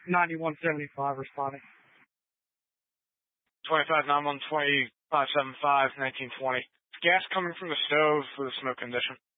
9175 responding. 2591 2575 1920. Gas coming from the stove with a smoke condition.